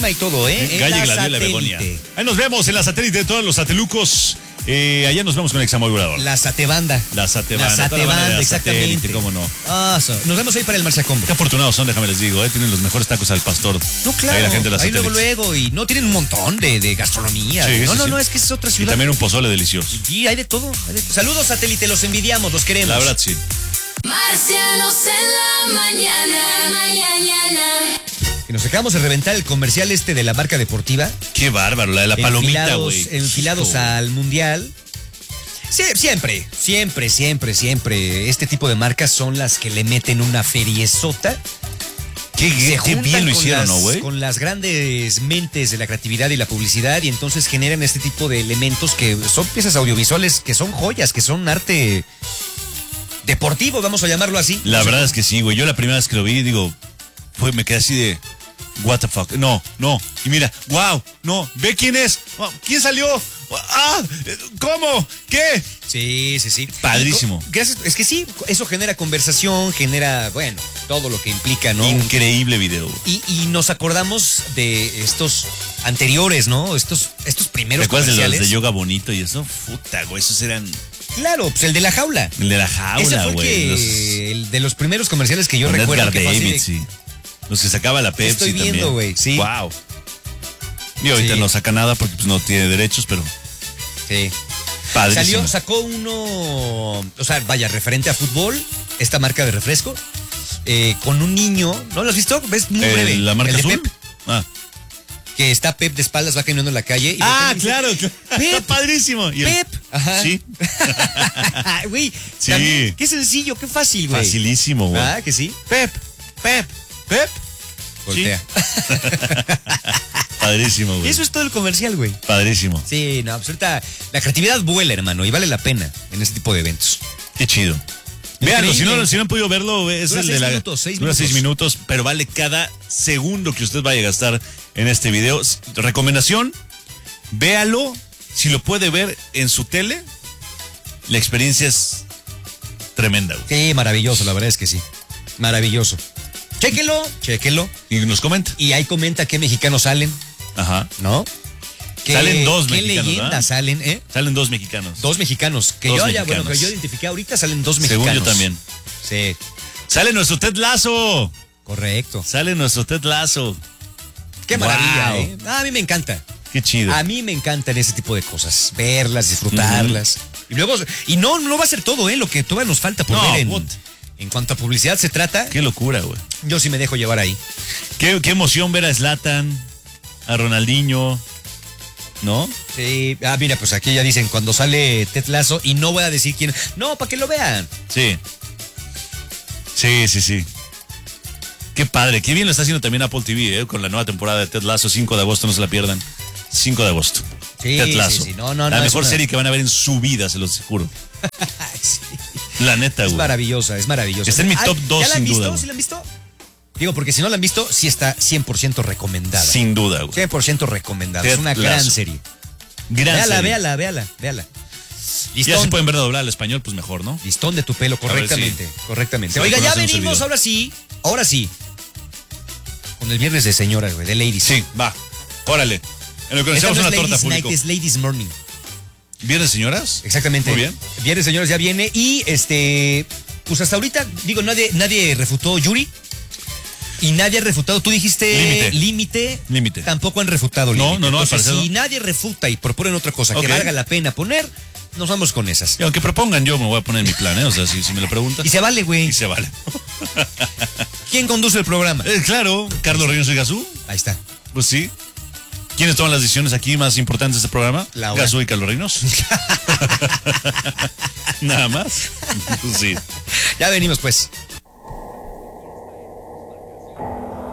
programa y todo, ¿eh? Calle Gladiola Begonia. Ahí nos vemos en la satélite de todos los satelucos. Allá nos vemos con el Examoy Volador. La Satebanda. La Satebanda. La Satebanda, exactamente. ¿Cómo no? Nos vemos ahí para el Marchacombo. Qué afortunados son, déjame les digo, tienen los mejores tacos al pastor. No, claro. Ahí la gente de la ahí satélite. luego, y no, tienen un montón de gastronomía. Sí, no, es que es otra Y ciudad. también un pozole delicioso. Y hay de todo. Saludos, satélite, los envidiamos, los queremos. La verdad, sí. Marcianos en la mañana. Que nos acabamos de reventar el comercial de la marca deportiva. Qué bárbaro, la de la palomita, güey. Enfilados al mundial. Sí, siempre. Este tipo de marcas son las que le meten una feriezota. Qué bien lo hicieron, ¿no, güey? Con las grandes mentes de la creatividad y la publicidad, y entonces generan este tipo de elementos que son piezas audiovisuales, que son joyas, que son arte deportivo, vamos a llamarlo así. La verdad es que sí, güey. Yo la primera vez que lo vi, me quedé así de... What the fuck. No. Y mira, wow, no. Ve quién es. ¿Quién salió? ¿Cómo? ¿Qué? Sí. Padrísimo. Gracias. Es que sí, eso genera conversación, genera, todo lo que implica, ¿no? Increíble video. Y nos acordamos de estos anteriores, ¿no? Estos primeros ¿Te acuerdas de comerciales? los de Yoga Bonito y eso? Puta, güey, esos eran... Claro, pues el de la jaula. El de la jaula, güey. El de los primeros comerciales que yo recuerdo. Edgar David, sí. Los que sacaba la Pepsi estoy viendo, güey, sí. Wow. Y ahorita no saca nada porque no tiene derechos, pero... Sí. Padrísimo. Sacó uno, referente a fútbol, esta marca de refresco, con un niño, ¿no lo has visto? ¿Ves? Muy breve. ¿La marca el de azul? Pep, que está Pep de espaldas, va caminando en la calle. Y claro. Pep, está padrísimo. Pep. Ajá. Sí. Güey, sí. También, qué sencillo, qué fácil, güey. Facilísimo, güey. Ah, que sí. Pep. Voltea. Sí. Padrísimo, güey. Eso es todo el comercial, güey. Padrísimo. Sí, no, pues ahorita la creatividad vuela, hermano, y vale la pena en este tipo de eventos. Qué chido. Véanlo, si no han podido verlo, es dura el de 6 minutos, pero vale cada segundo que usted vaya a gastar en este video. Recomendación, véalo, si lo puede ver en su tele, la experiencia es tremenda, güey. Sí, maravilloso, la verdad es que sí. Maravilloso. Chéquelo. Y nos comenta. Y ahí comenta qué mexicanos salen. Ajá. ¿No? Salen dos ¿Qué mexicanos, leyendas ¿verdad? salen, eh? Salen dos mexicanos. Dos mexicanos. Que yo identifiqué ahorita, salen dos mexicanos. Según yo también. Sí. Sale nuestro Ted Lasso. Correcto. Sale nuestro Ted Lasso. Qué maravilla, Wow. ¿eh? A mí me encanta. Qué chido. A mí me encantan ese tipo de cosas. Verlas, disfrutarlas. Y luego, y no va a ser todo, ¿eh? Lo que todavía nos falta por ver en cuanto a publicidad se trata. Qué locura, güey. Yo sí me dejo llevar ahí. Qué emoción ver a Zlatan, a Ronaldinho, ¿no? Sí. Mira, pues aquí ya dicen cuando sale Ted Lasso, y no voy a decir quién. No, para que lo vean. Sí. Sí. Qué padre, qué bien lo está haciendo también Apple TV, con la nueva temporada de Ted Lasso, 5 de agosto, no se la pierdan. 5 de agosto. Sí, Ted Lasso. sí. No, la mejor serie que van a ver en su vida, se los juro. Sí. La neta, güey. Es maravillosa. Está en mi top 2 sin duda. ¿Ya la han visto? Digo, porque si no la han visto, sí está 100% recomendada. Sin duda, güey. 100% recomendada. Ted Es una gran Lasso. serie. Véala. Véala. Ya se pueden ver doblada al español, pues mejor, ¿no? Listón de tu pelo, correctamente. Sí, Oiga, ya conocemos el venimos, video. ahora sí. Con el viernes de señoras, güey, de ladies. Sí, va. Órale. En lo que Esta necesitamos no una es torta, Ladies público. Night, es Ladies Morning. ¿Viernes, señoras? Exactamente. Muy bien. Viernes, señoras, ya viene. Y pues hasta ahorita, digo, nadie refutó Yuri. Y nadie ha refutado. Tú dijiste Límite. Tampoco han refutado Límite. No, Entonces, al parecer si nadie refuta y proponen otra cosa que Ok. valga la pena poner, nos vamos con esas. Y aunque propongan, yo me voy a poner en mi plan, ¿eh? O sea, si me lo preguntas. Y se vale, güey. Y se vale. ¿Quién conduce el programa? Claro, Carlos Reynoso y Gazú. Ahí está. Pues sí. ¿Quiénes toman las decisiones aquí más importantes de este programa? Laura. Gazú y Carlos Reynoso. Nada más. Pues sí. Ya venimos, pues.